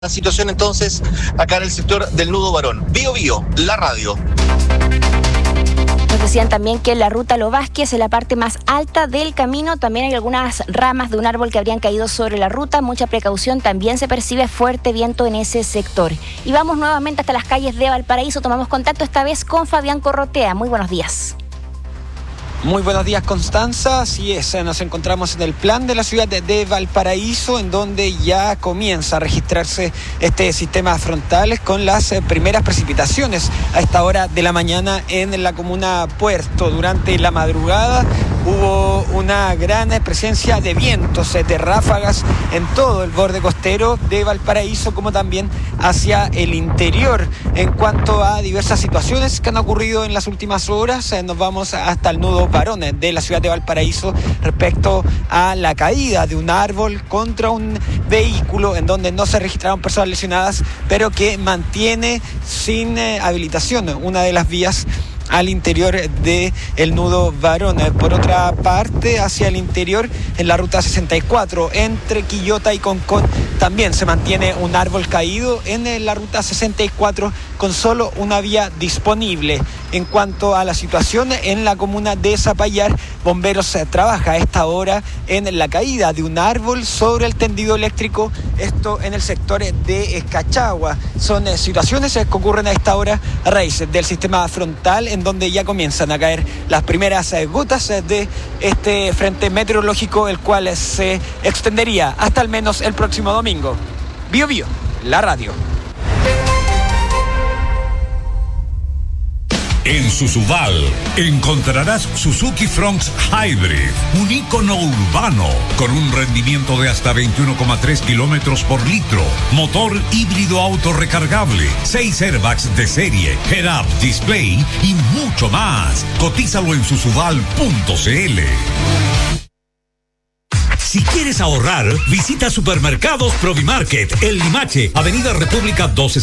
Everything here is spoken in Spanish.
La situación entonces acá en el sector del Nudo Barón. Bío Bío, la radio. Nos decían también que en la ruta Lo Vázquez, en la parte más alta del camino, también hay algunas ramas de un árbol que habrían caído sobre la ruta. Mucha precaución, también se percibe fuerte viento en ese sector. Y vamos nuevamente hasta las calles de Valparaíso. Tomamos contacto esta vez con Fabián Corrotea. Muy buenos días. Muy buenos días, Constanza. Así es, nos encontramos en el plan de la ciudad de Valparaíso, en donde ya comienza a registrarse este sistema frontal con las primeras precipitaciones a esta hora de la mañana en la comuna Puerto. Durante la madrugada hubo una gran presencia de vientos, de ráfagas en todo el borde costero de Valparaíso, como también hacia el interior. En cuanto a diversas situaciones que han ocurrido en las últimas horas, nos vamos hasta el Nudo Barón de la ciudad de Valparaíso respecto a la caída de un árbol contra un vehículo en donde no se registraron personas lesionadas, pero que mantiene sin habilitación una de las vías al interior de el Nudo Barón. Por otra parte, hacia el interior, en la ruta 64, entre Quillota y Concón, también se mantiene un árbol caído en la ruta 64 con solo una vía disponible. En cuanto a la situación en la comuna de Zapallar, Bomberos trabaja a esta hora en la caída de un árbol sobre el tendido eléctrico, esto en el sector de Escachagua. Son situaciones que ocurren a esta hora a raíz del sistema frontal, en donde ya comienzan a caer las primeras gotas de este frente meteorológico, el cual se extendería hasta al menos el próximo domingo. Bío Bío, la radio. En Susubal encontrarás Suzuki Fronx Hybrid, un ícono urbano con un rendimiento de hasta 21,3 kilómetros por litro, motor híbrido autorrecargable, 6 airbags de serie, head-up display y mucho más. Cotízalo en susubal.cl. Si quieres ahorrar, visita Supermercados Provimarket, El Limache, Avenida República 12.